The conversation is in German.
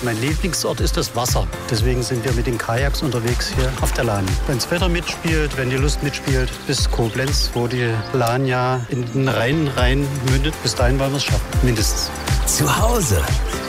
Mein Lieblingsort ist das Wasser. Deswegen sind wir mit den Kajaks unterwegs hier auf der Lahn. Wenn das Wetter mitspielt, wenn die Lust mitspielt, bis Koblenz, wo die Lahn ja in den Rhein mündet. Bis dahin wollen wir es schaffen, mindestens. Zu Hause